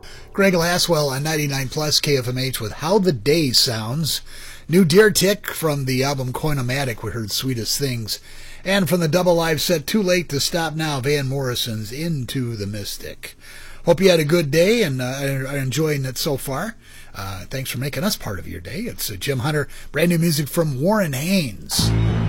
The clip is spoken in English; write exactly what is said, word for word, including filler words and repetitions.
Greg Laswell on ninety-nine plus K F M H with How the Day Sounds. New Deer Tick from the album Coinomatic, we heard Sweetest Things. And from the double live set Too Late to Stop Now, Van Morrison's Into the Mystic. Hope you had a good day and uh, are enjoying it so far. Uh, thanks for making us part of your day. It's uh, Jim Hunter, brand new music from Warren Haynes.